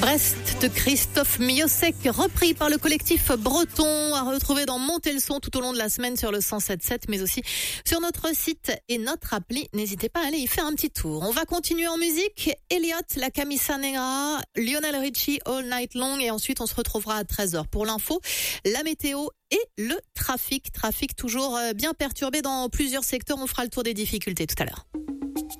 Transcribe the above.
Brest de Christophe Miosek, repris par le collectif breton, à retrouver dans Montez le son tout au long de la semaine sur le 107.7, mais aussi sur notre site et notre appli. N'hésitez pas à aller y faire un petit tour. On va continuer en musique. Elliot, La Camisa Negra, Lionel Richie, All Night Long, et ensuite on se retrouvera à 13h pour l'info, la météo et le trafic. Trafic toujours bien perturbé dans plusieurs secteurs. On fera le tour des difficultés tout à l'heure.